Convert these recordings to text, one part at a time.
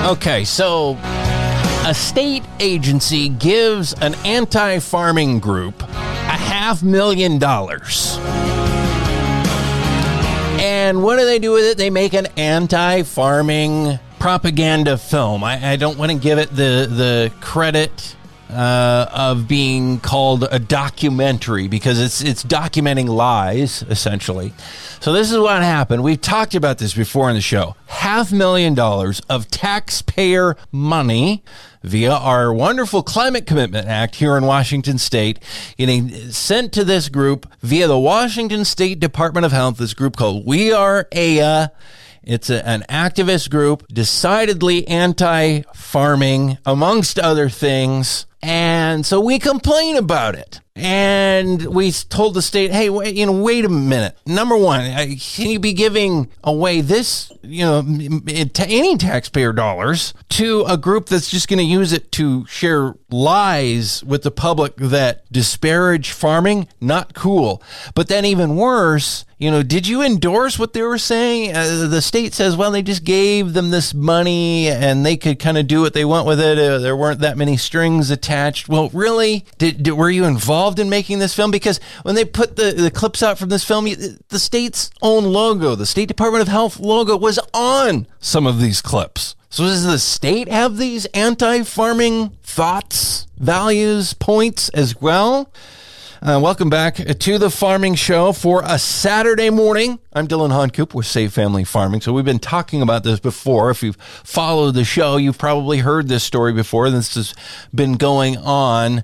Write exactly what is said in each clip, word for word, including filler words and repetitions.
Okay, so a state agency gives an anti-farming group a half million dollars. And what do they do with it? They make an anti-farming propaganda film. I, I don't want to give it the, the credit uh, of being called a documentary because it's it's documenting lies, essentially. So this is what happened. We've talked about this before in the show. Half million dollars of taxpayer money via our wonderful Climate Commitment Act here in Washington State, getting sent to this group via the Washington State Department of Health, this group called We Are A I A. It's a, an activist group, decidedly anti-farming, amongst other things. And so we complain about it. And we told the state, hey, wait, you know, wait a minute. Number one, can you be giving away this, you know, any taxpayer dollars to a group that's just going to use it to share lies with the public that disparage farming? Not cool. But then even worse, you know, did you endorse what they were saying? Uh, the state says, well, they just gave them this money and they could kind of do what they want with it. Uh, there weren't that many strings attached. Well, really? Did, did were you involved in making this film? Because when they put the, the clips out from this film, the state's own logo, the State Department of Health logo, was on some of these clips. So does the state have these anti-farming thoughts, values, points as well? Uh, welcome back to the Farming Show for a Saturday morning. I'm Dylan Honcoop with Save Family Farming. So we've been talking about this before. If you've followed the show, you've probably heard this story before. This has been going on.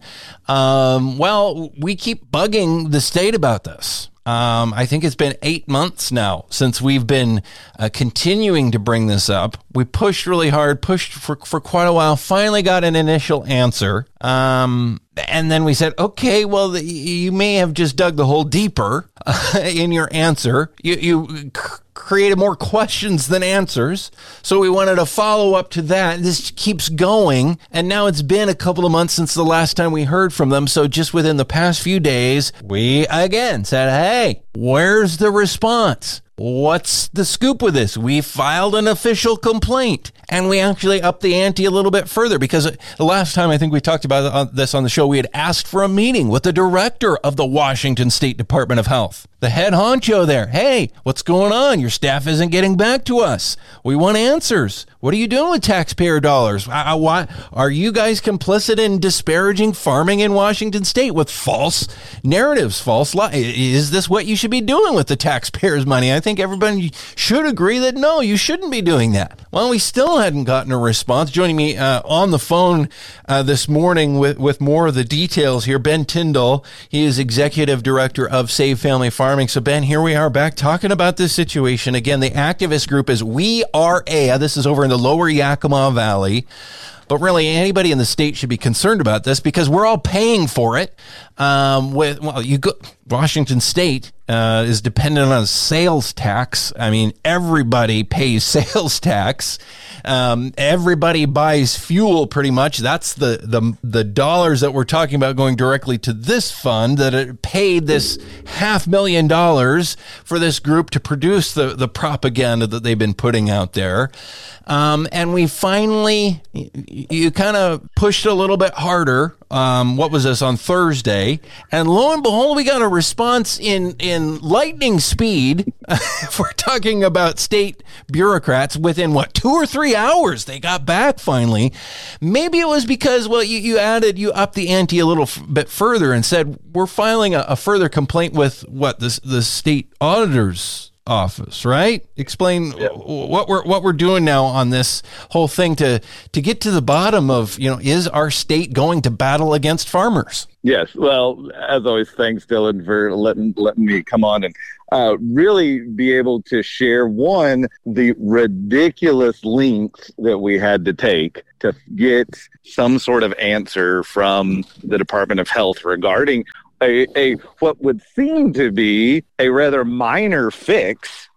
Um, well, we keep bugging the state about this. Um, I think it's been eight months now since we've been uh, continuing to bring this up. We pushed really hard, pushed for, for quite a while, finally got an initial answer. Um, and then we said, okay, well, the, you may have just dug the hole deeper uh, in your answer. You, you c- created more questions than answers. So we wanted a follow up to that. This keeps going. And now it's been a couple of months since the last time we heard from them. So just within the past few days, we again said, hey, where's the response? What's the scoop with this? We filed an official complaint and we actually upped the ante a little bit further because the last time I think we talked about this on the show, we had asked for a meeting with the director of the Washington State Department of Health, the head honcho there. Hey, what's going on? Your staff isn't getting back to us. We want answers. What are you doing with taxpayer dollars? Why are you guys complicit in disparaging farming in Washington State with false narratives, false lies? Is this what you should be doing with the taxpayers' money? I think everybody should agree that no, you shouldn't be doing that. Well, we still hadn't gotten a response. Joining me uh, on the phone uh, this morning with, with more of the details here, Ben Tyndall. He is Executive Director of Save Family Farming. So, Ben, here we are back talking about this situation. Again, the activist group is We Are A I A. This is over in the lower Yakima Valley. But really, anybody in the state should be concerned about this because we're all paying for it. Um, with well, you go, Washington State uh, is dependent on sales tax. I mean, everybody pays sales tax. Um, everybody buys fuel pretty much. That's the, the the dollars that we're talking about going directly to this fund that it paid this half million dollars for this group to produce the, the propaganda that they've been putting out there. Um, and we finally, you kind of pushed a little bit harder. Um, what was this on Thursday? And lo and behold, we got a response in, in lightning speed. We're talking about state bureaucrats within what, two or three hours they got back finally. Maybe it was because, well, you, you added, you upped the ante a little f- bit further and said, we're filing a, a further complaint with what the, the state auditors office, right? Explain yeah. what we're what we're doing now on this whole thing to to get to the bottom of, you know, is our state going to battle against farmers? Yes. Well, as always, thanks, Dylan, for letting letting me come on and uh, really be able to share, one, the ridiculous lengths that we had to take to get some sort of answer from the Department of Health regarding A, a what would seem to be a rather minor fix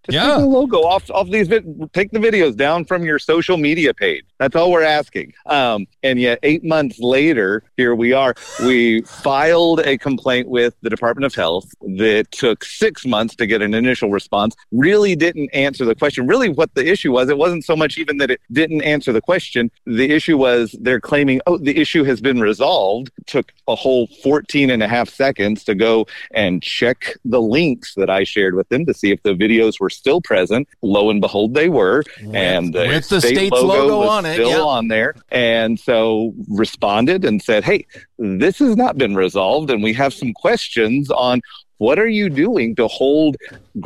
Just Yeah. take the logo off, off these, vid- take the videos down from your social media page. That's all we're asking. Um, and yet eight months later, here we are. We filed a complaint with the Department of Health that took six months to get an initial response, really didn't answer the question. Really what the issue was, it wasn't so much even that it didn't answer the question. The issue was they're claiming, oh, the issue has been resolved. It took a whole fourteen and a half seconds to go and check the links that I shared with them to see if the videos were still present. Lo and behold, they were. With, and the, with the state state's logo, logo was on it. still Yeah. on there. And so responded and said, hey, this has not been resolved. And we have some questions on what are you doing to hold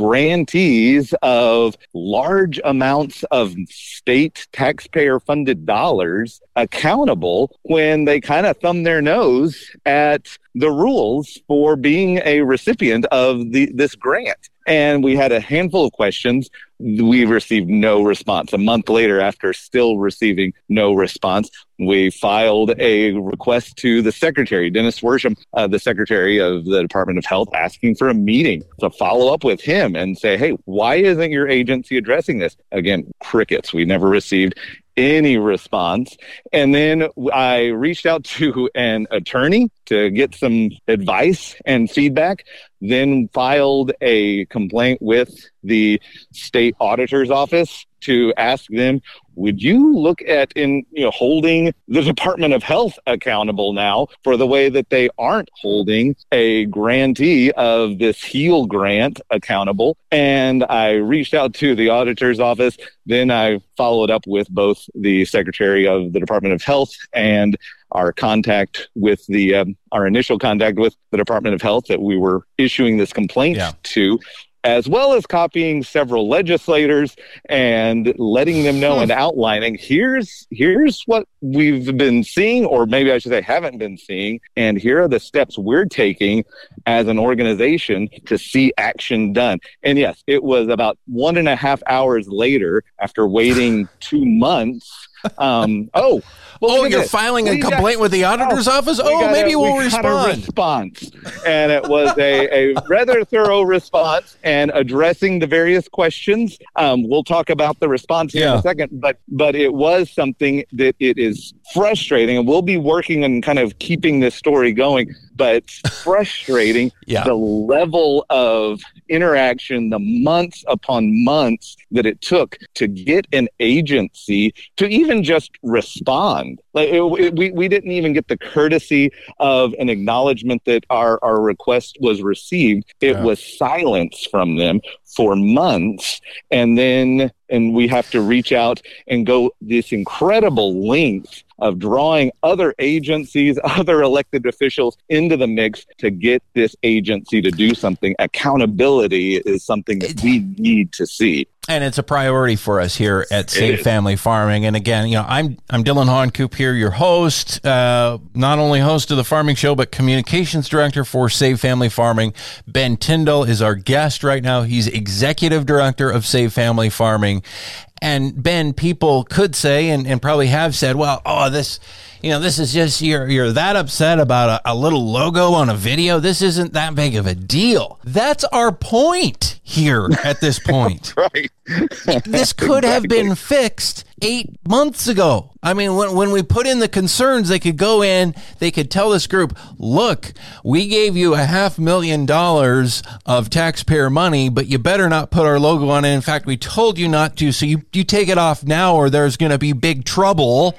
grantees of large amounts of state taxpayer-funded dollars accountable when they kind of thumb their nose at the rules for being a recipient of the this grant? And we had a handful of questions. We received no response. A month later, after still receiving no response, we filed a request to the secretary, Dennis Worsham, uh, the secretary of the Department of Health, asking for a meeting to follow up with him and say, hey, why isn't your agency addressing this? Again, crickets. We never received any response. And then I reached out to an attorney to get some advice and feedback, then filed a complaint with the state auditor's office to ask them, would you look at in you know holding the Department of Health accountable now for the way that they aren't holding a grantee of this HEAL grant accountable? And I reached out to the auditor's office. Then I followed up with both the Secretary of the Department of Health and our contact with the um, our initial contact with the Department of Health that we were issuing this complaint Yeah. to, as well as copying several legislators and letting them know and outlining, here's here's what we've been seeing, or maybe I should say haven't been seeing, and here are the steps we're taking as an organization to see action done. And yes, it was about one and a half hours later, after waiting two months. Um, oh, well, Oh, look at you're this. filing a We got- complaint with the auditor's oh, office? we Oh, got maybe a- we'll we got a respond. response. And it was a, a rather thorough response and addressing the various questions. Um, we'll talk about the response here in Yeah. a second, but but it was something that it is frustrating, and we'll be working on kind of keeping this story going, but frustrating Yeah. the level of interaction, the months upon months that it took to get an agency to even just respond. Like it, it, we, we didn't even get the courtesy of an acknowledgement that our, our request was received. It Yeah. was silence from them for months. And then, and we have to reach out and go this incredible length of drawing other agencies, other elected officials into the mix to get this agency to do something. Accountability is something that we need to see. And it's a priority for us here at Safe is. Family Farming. And again, you know, I'm I'm Dylan Honcoop here, your host, uh, not only host of the Farming Show, but communications director for Safe Family Farming. Ben Tyndall is our guest right now. He's executive director of Safe Family Farming. And Ben, people could say, and, and probably have said, well, oh, this, you know, this is just, you're, you're that upset about a, a little logo on a video. This isn't that big of a deal. That's our point here at this point. Right. This could have been fixed eight months ago. I mean, when, when we put in the concerns, they could go in, they could tell this group, look, we gave you a half million dollars of taxpayer money, but you better not put our logo on it. In fact, we told you not to, so you, you take it off now or there's going to be big trouble.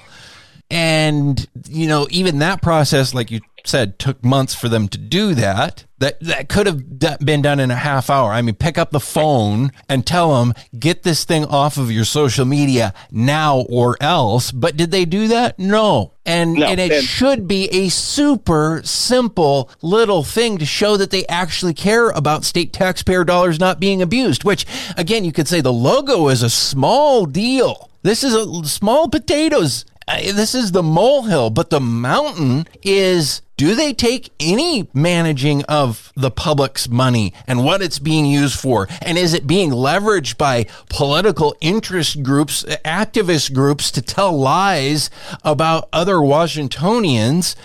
And, you know, even that process, like you said, took months for them to do that. That that could have d- been done in a half hour. I mean, pick up the phone and tell them, get this thing off of your social media now or else. But did they do that? No. And, No, and it and- should be a super simple little thing to show that they actually care about state taxpayer dollars not being abused, which, again, you could say the logo is a small deal. This is a small potatoes. Uh, This is the molehill, but the mountain is, do they take any managing of the public's money and what it's being used for? And is it being leveraged by political interest groups, activist groups to tell lies about other Washingtonians?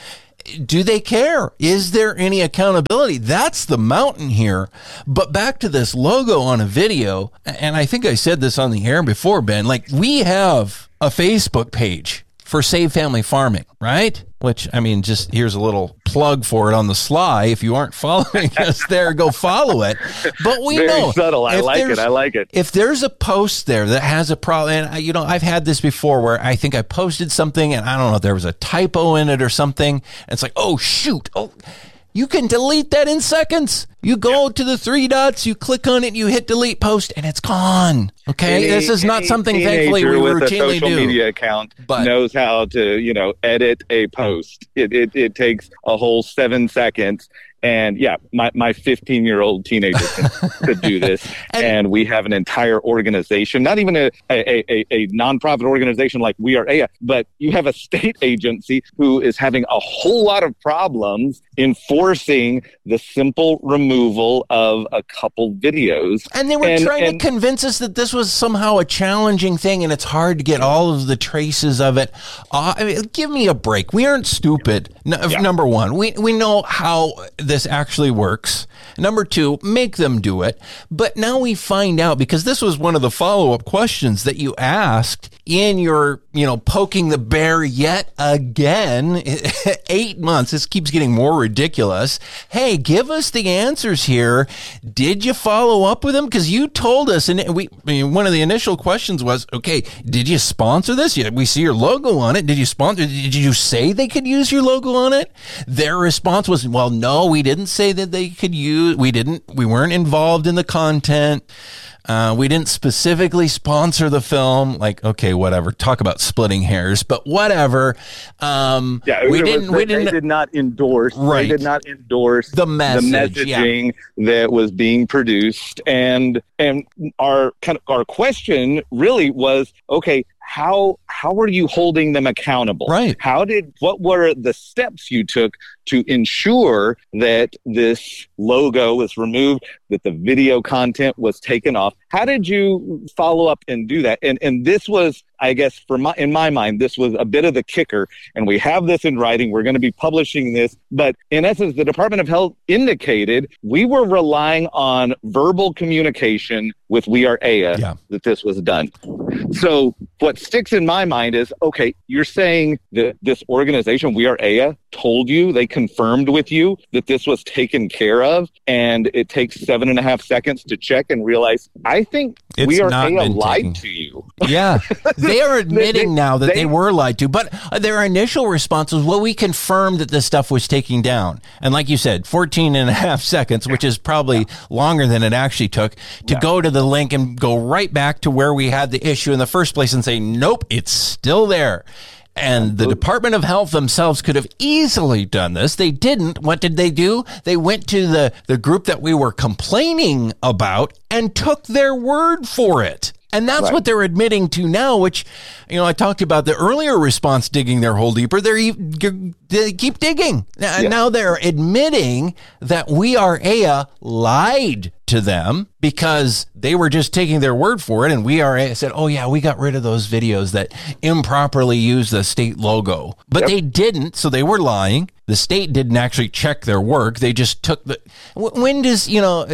do they care? Is there any accountability? That's the mountain here. But back to this logo on a video, and I think I said this on the air before, Ben, like we have a Facebook page for Save Family Farming, right? Which, I mean, just here's a little plug for it on the sly. If you aren't following us there, go follow it. But we Very know. subtle. I like it. I like it. If there's a post there that has a problem, and I, you know, I've had this before where I think I posted something and I don't know if there was a typo in it or something. And it's like, oh, shoot. Oh, you can delete that in seconds. You go yeah. to the three dots, you click on it, you hit delete post, and it's gone. Okay, any, this is not something thankfully we with routinely a social do. Media account but, knows how to, you know, edit a post. It it, it takes a whole seven seconds. And yeah, my, my fifteen-year-old teenager can, could do this. and, and we have an entire organization, not even a, a, a, a nonprofit organization like We Are A I, but you have a state agency who is having a whole lot of problems enforcing the simple removal of a couple videos. And they were and, trying and, to convince us that this was somehow a challenging thing and it's hard to get all of the traces of it. Uh, I mean, give me a break. We aren't stupid. No, yeah. Number one, we, we know how this actually works. Number two, make them do it. But now we find out, because this was one of the follow-up questions that you asked in your, you know, poking the bear yet again, eight months. This keeps getting more ridiculous. Hey, give us the answers here. Did you follow up with them? Because you told us, and we, I mean, one of the initial questions was, okay, did you sponsor this? Yeah, we see your logo on it. Did you sponsor? Did you say they could use your logo on it? Their response was, well, no, we didn't say that they could use, we didn't, we weren't involved in the content. Uh, we didn't specifically sponsor the film. Like, okay, whatever. Talk about splitting hairs, but whatever. Um, yeah, we was, didn't. They, we didn't. They did not endorse. Right. They did not endorse the message, the messaging yeah. that was being produced, and and our kind of our question really was, okay, how how are you holding them accountable? Right. How did what were the steps you took to ensure that this logo was removed, that the video content was taken off? How did you follow up and do that? And and this was, I guess, for my in my mind, this was a bit of the kicker. And we have this in writing. We're going to be publishing this. But in essence, the Department of Health indicated we were relying on verbal communication with We Are A I yeah. that this was done. So what sticks in my mind is, okay, you're saying that this organization, We Are A I, told you, they confirmed with you that this was taken care of, and it takes seven and a half seconds to check and realize, I think it's We Are A I lied taken. to you. Yeah, they are admitting they, now that they, they were lied to, but their initial response was, well, we confirmed that this stuff was taken down. And like you said, fourteen and a half seconds, which is probably yeah. longer than it actually took, to yeah. go to the link and go right back to where we had the issue in the first place and say, nope, it's still there. And the Department of Health themselves could have easily done this. They didn't. What did they do? They went to the, the group that we were complaining about and took their word for it. And that's right. what they're admitting to now, which, you know, I talked about the earlier response digging their hole deeper. They're, they keep digging. Yeah. Now they're admitting that We Are A I lied to them because they were just taking their word for it. And We Are A I said, oh, yeah, we got rid of those videos that improperly used the state logo. But yep. they didn't, so they were lying. The state didn't actually check their work. They just took the... When does, you know,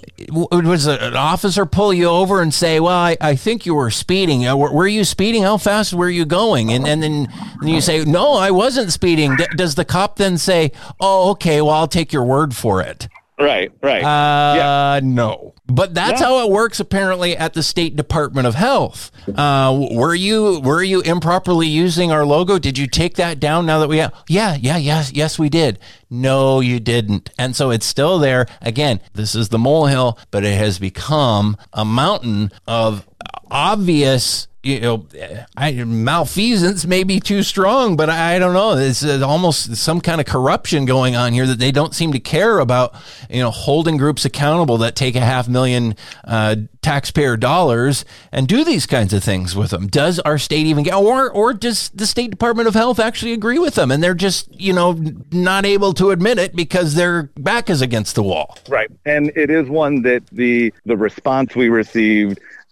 was an officer pull you over and say, well, I, I think you were speeding. Were you speeding? How fast were you going? And, and then and you say, no, I wasn't speeding. D- does the cop then say, oh, okay, well, I'll take your word for it? Right, right. Uh, yeah. No. But that's yeah. how it works apparently at the State Department of Health. Uh, were you were you improperly using our logo? Did you take that down now that we have? Yeah, yeah, yes, yes, we did. No, you didn't. And so it's still there. Again, this is the molehill, but it has become a mountain of obvious, you know, I, malfeasance may be too strong, but I, I don't know. It's uh, almost some kind of corruption going on here that they don't seem to care about, you know, holding groups accountable that take a half million uh, taxpayer dollars and do these kinds of things with them. Does our state even get, or, or does the State Department of Health actually agree with them? And they're just, you know, not able to admit it because their back is against the wall. Right. And it is one that the, the response we received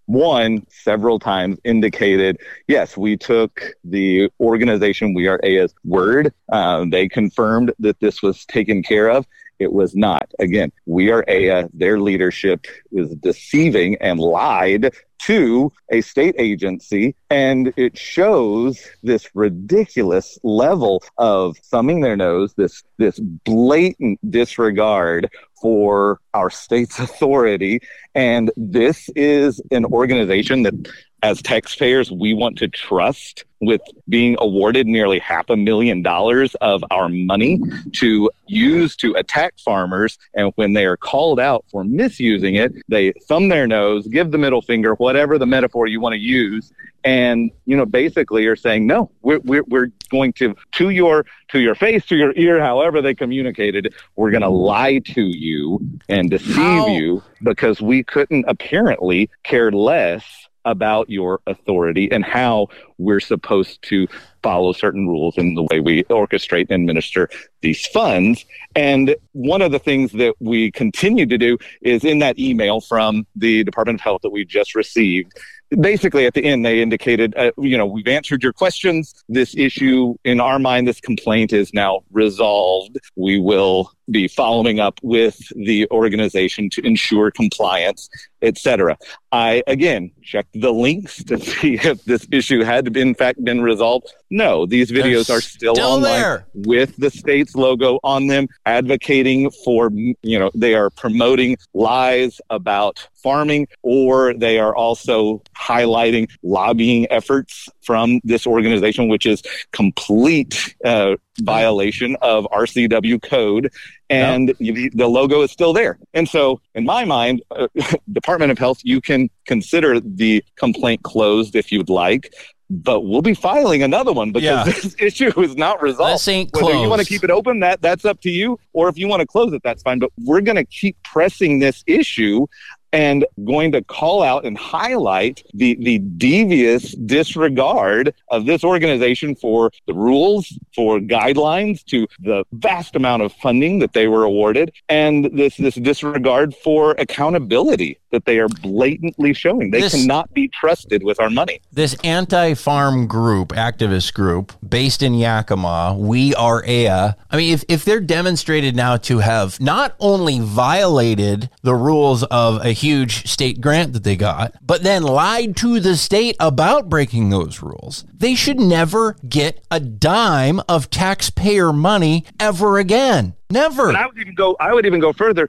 one, several times indicated, yes, we took the organization We Are Aya's word. Uh, they confirmed that this was taken care of. It was not. Again, We Are Aya, their leadership is deceiving and lied to a state agency, and it shows this ridiculous level of thumbing their nose, this this blatant disregard for our state's authority. And this is an organization that, as taxpayers, we want to trust with being awarded nearly half a million dollars of our money to use to attack farmers. And when they are called out for misusing it, they thumb their nose, give the middle finger, whatever the metaphor you want to use. And, you know, basically are saying, no, we're, we're, we're going to, to your, to your face, to your ear, however they communicated, we're going to lie to you and deceive How? you because we couldn't apparently care less about your authority and how we're supposed to follow certain rules in the way we orchestrate and administer these funds. And one of the things that we continue to do is in that email from the Department of Health that we just received, basically at the end, they indicated, uh, you know, we've answered your questions. This issue, in our mind, this complaint is now resolved. We will be following up with the organization to ensure compliance, et cetera. I, again, checked the links to see if this issue had, in fact, been resolved. No, these videos They're are still, still online there with the state's logo on them, advocating for, you know, they are promoting lies about farming, or they are also highlighting lobbying efforts from this organization, which is complete uh, violation of R C W code. And yep. the, the logo is still there. And so, in my mind, uh, Department of Health, you can consider the complaint closed if you'd like. But we'll be filing another one because yeah. this issue is not resolved. This ain't Whether closed. you want to keep it open, that that's up to you. Or if you want to close it, that's fine. But we're going to keep pressing this issue and going to call out and highlight the, the devious disregard of this organization for the rules, for guidelines, to the vast amount of funding that they were awarded, and this, this disregard for accountability that they are blatantly showing. They this, cannot be trusted with our money. This anti-farm group, activist group, based in Yakima, We Are Aya, I mean, if, if they're demonstrated now to have not only violated the rules of a huge state grant that they got, but then lied to the state about breaking those rules, they should never get a dime of taxpayer money ever again. Never. And I would even go, I would even go further.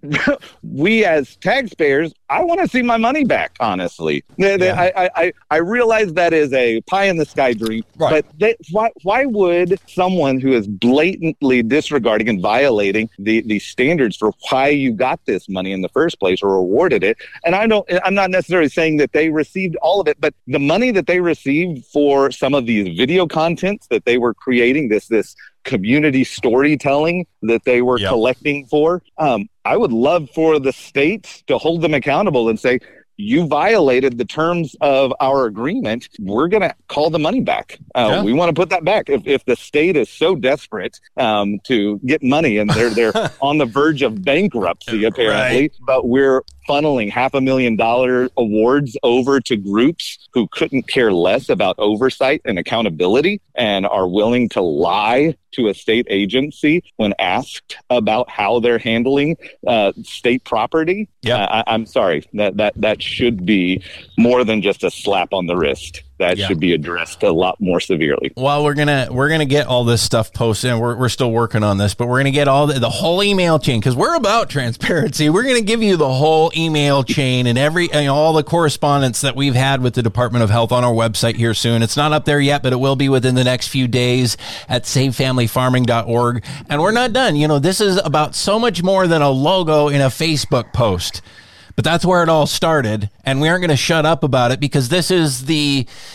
We as taxpayers, I want to see my money back, honestly. Yeah. I, I, I realize that is a pie in the sky dream, right. but they, why, why would someone who is blatantly disregarding and violating the, the standards for why you got this money in the first place or awarded it? And I don't, I'm not necessarily saying that they received all of it, but the money that they received for some of these video contents that they were creating, this, this community storytelling that they were yep. collecting for, um, I would love for the state to hold them accountable and say, you violated the terms of our agreement. We're going to call the money back. Uh, yeah. We want to put that back. If, if the state is so desperate um, to get money and they're they're on the verge of bankruptcy, apparently, right. but we're funneling half a million dollar awards over to groups who couldn't care less about oversight and accountability and are willing to lie to a state agency when asked about how they're handling uh, state property. Yeah, uh, I, I'm sorry. That that that should be more than just a slap on the wrist. That yeah. should be addressed a lot more severely. Well, we're gonna we're gonna get all this stuff posted, and we're we're still working on this, but we're gonna get all the, the whole email chain because we're about transparency. We're gonna give you the whole email chain and every you know, all the correspondence that we've had with the Department of Health on our website here soon. It's not up there yet, but it will be within the next few days at save family farming dot org. And we're not done. You know, this is about so much more than a logo in a Facebook post. But that's where it all started, and we aren't going to shut up about it because this is the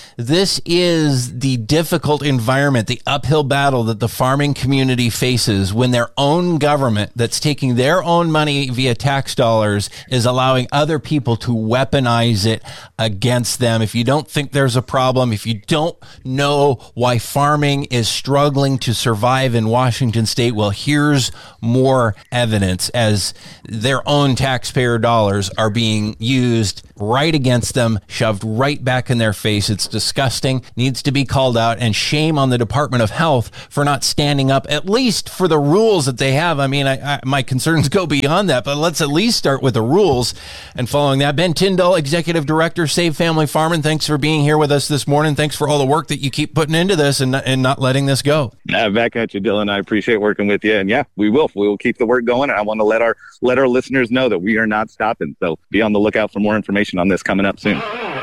this is the difficult environment, the uphill battle that the farming community faces when their own government that's taking their own money via tax dollars is allowing other people to weaponize it against them. If you don't think there's a problem, if you don't know why farming is struggling to survive in Washington state, well, here's more evidence as their own taxpayer dollars are being used right against them, shoved right back in their face. It's disgusting, needs to be called out, and shame on the Department of Health for not standing up, at least for the rules that they have. I mean, I, I, my concerns go beyond that, but let's at least start with the rules. And following that, Ben Tyndall, Executive Director, Save Family Farming, thanks for being here with us this morning. Thanks for all the work that you keep putting into this and, and not letting this go. Uh, back at you, Dylan. I appreciate working with you. And yeah, we will. We will keep the work going. And I want to let our let our listeners know that we are not stopping. So be on the lookout for more information on this coming up soon.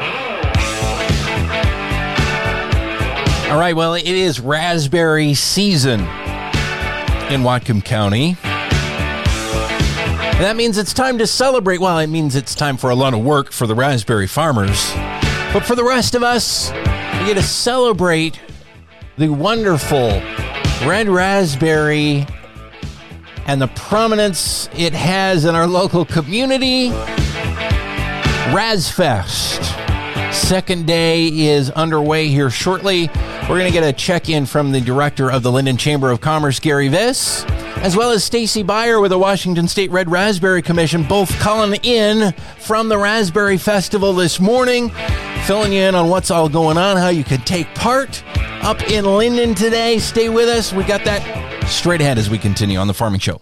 All right, well, it is raspberry season in Whatcom County. And that means it's time to celebrate. Well, it means it's time for a lot of work for the raspberry farmers. But for the rest of us, we get to celebrate the wonderful red raspberry and the prominence it has in our local community. RazFest. Second day is underway here shortly. We're going to get a check-in from the director of the Linden Chamber of Commerce, Gary Viss, as well as Stacy Beyer with the Washington State Red Raspberry Commission, both calling in from the Raspberry Festival this morning, filling you in on what's all going on, how you can take part up in Linden today. Stay with us. We got that straight ahead as we continue on The Farming Show.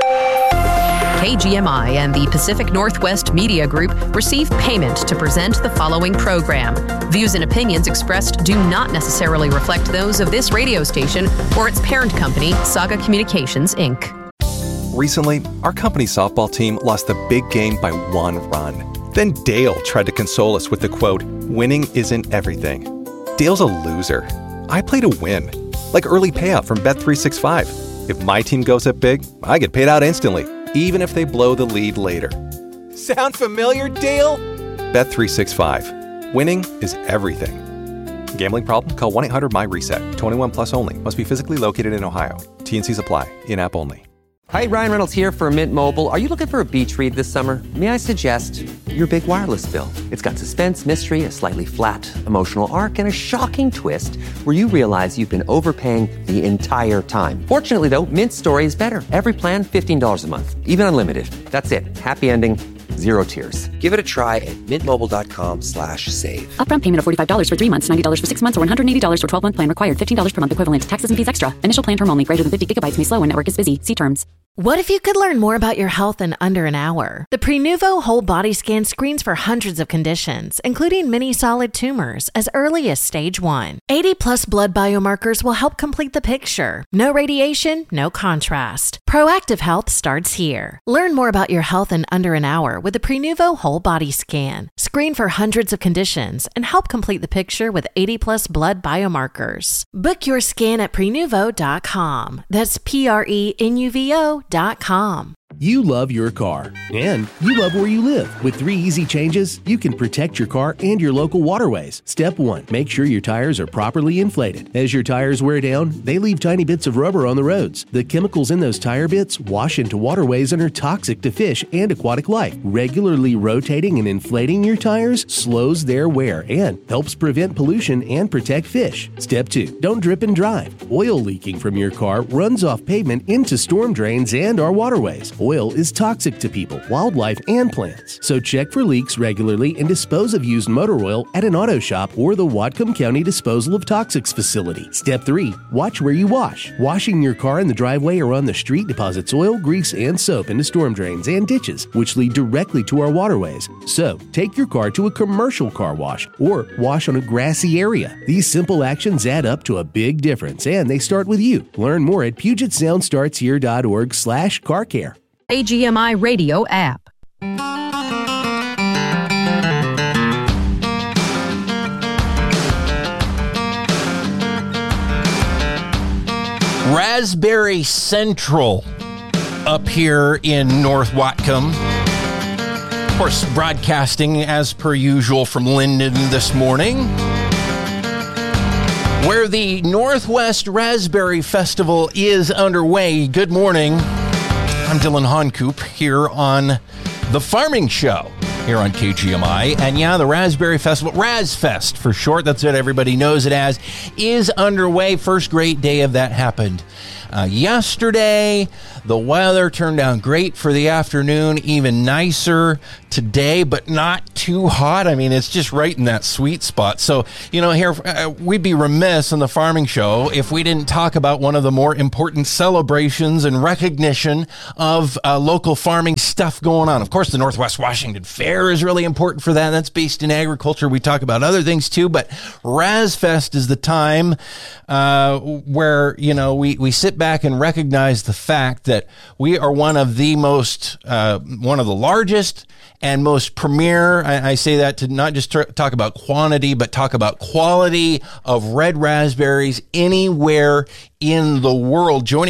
K G M I and the Pacific Northwest Media Group receive payment to present the following program. Views and opinions expressed do not necessarily reflect those of this radio station or its parent company, Saga Communications, Incorporated. Recently, our company softball team lost the big game by one run. Then Dale tried to console us with the quote, "Winning isn't everything." Dale's a loser. I play to win, like early payout from Bet three sixty-five. If my team goes up big, I get paid out instantly, even if they blow the lead later. Sound familiar, Dale? Bet three sixty-five. Winning is everything. Gambling problem? Call one eight hundred M Y reset. twenty-one plus only. Must be physically located in Ohio. T and Cs apply. In-app only. Hi, Ryan Reynolds here for Mint Mobile. Are you looking for a beach read this summer? May I suggest your big wireless bill? It's got suspense, mystery, a slightly flat emotional arc, and a shocking twist where you realize you've been overpaying the entire time. Fortunately, though, Mint's story is better. Every plan, fifteen dollars a month. Even unlimited. That's it. Happy ending. Zero tears. Give it a try at mintmobile.com slash save. Upfront payment of forty-five dollars for three months, ninety dollars for six months, or one hundred eighty dollars for twelve-month plan required. fifteen dollars per month equivalent. Taxes and fees extra. Initial plan term only. Greater than fifty gigabytes may slow when network is busy. See terms. What if you could learn more about your health in under an hour? The Prenuvo Whole Body Scan screens for hundreds of conditions, including many solid tumors, as early as stage one. eighty plus blood biomarkers will help complete the picture. No radiation, no contrast. Proactive health starts here. Learn more about your health in under an hour with the Prenuvo Whole Body Scan. Screen for hundreds of conditions and help complete the picture with eighty plus blood biomarkers. Book your scan at prenuvo dot com. That's P R E N U V O dot com. You love your car, and you love where you live. With three easy changes, you can protect your car and your local waterways. Step one, make sure your tires are properly inflated. As your tires wear down, they leave tiny bits of rubber on the roads. The chemicals in those tire bits wash into waterways and are toxic to fish and aquatic life. Regularly rotating and inflating your tires slows their wear and helps prevent pollution and protect fish. Step two, don't drip and drive. Oil leaking from your car runs off pavement into storm drains and our waterways. Oil is toxic to people, wildlife, and plants. So check for leaks regularly and dispose of used motor oil at an auto shop or the Whatcom County Disposal of Toxics facility. Step three, watch where you wash. Washing your car in the driveway or on the street deposits oil, grease, and soap into storm drains and ditches, which lead directly to our waterways. So take your car to a commercial car wash or wash on a grassy area. These simple actions add up to a big difference, and they start with you. Learn more at Puget Sound Starts Here dot org slash car care. A G M I Radio app. Raspberry Central up here in North Whatcom. Of course, broadcasting as per usual from Linden this morning. where the Northwest Raspberry Festival is underway. Good morning. I'm Dylan Honcoop here on The Farming Show here on K G M I. And yeah, the Raspberry Festival, RazFest for short, that's what everybody knows it as, is underway. First great day of that happened uh, yesterday. The weather turned out great for the afternoon, even nicer today, but not too hot. I mean, it's just right in that sweet spot. So, you know, here, uh, we'd be remiss on the Farming Show if we didn't talk about one of the more important celebrations and recognition of uh, local farming stuff going on. Of course, the Northwest Washington Fair is really important for that. That's based in agriculture. We talk about other things too, but RazFest is the time uh, where, you know, we, we sit back and recognize the fact that we are one of the most, uh, one of the largest and most premier, I, I say that to not just t- talk about quantity, but talk about quality of red raspberries anywhere in the world. Joining